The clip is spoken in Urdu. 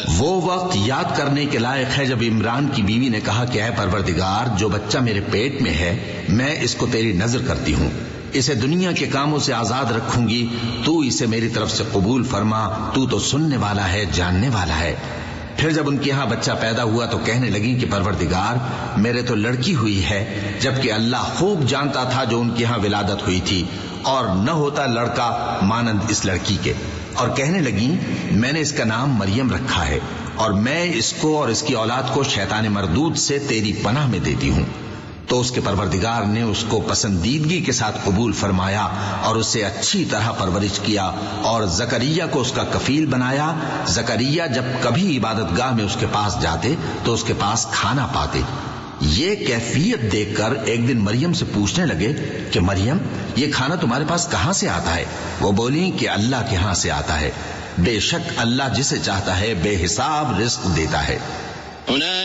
وہ وقت یاد کرنے کے لائق ہے جب عمران کی بیوی نے کہا کہ اے پروردگار، جو بچہ میرے پیٹ میں ہے میں اس کو تیری نظر کرتی ہوں، اسے دنیا کے کاموں سے آزاد رکھوں گی، تو اسے میری طرف سے قبول فرما، تو تو سننے والا ہے، جاننے والا ہے۔ پھر جب ان کے ہاں بچہ پیدا ہوا تو کہنے لگی کہ پروردگار، میرے تو لڑکی ہوئی ہے، جبکہ اللہ خوب جانتا تھا جو ان کے ہاں ولادت ہوئی تھی، اور نہ ہوتا لڑکا مانند اس لڑکی کے۔ اور کہنے لگی میں نے اس کا نام مریم رکھا ہے، اور میں اس کو اور اس کی اولاد کو شیطان مردود سے تیری پناہ میں دیتی ہوں۔ تو اس کے پروردگار نے اس کو پسندیدگی کے ساتھ قبول فرمایا اور اسے اچھی طرح پرورش کیا، اور زکریا کو اس کا کفیل بنایا۔ زکریا جب کبھی عبادت گاہ میں اس کے پاس جاتے تو اس کے پاس کھانا پاتے۔ یہ کیفیت دیکھ کر ایک دن مریم سے پوچھنے لگے کہ مریم، یہ کھانا تمہارے پاس کہاں سے آتا ہے؟ وہ بولی کہ اللہ کے ہاں سے آتا ہے، بے شک اللہ جسے چاہتا ہے بے حساب رزق دیتا ہے۔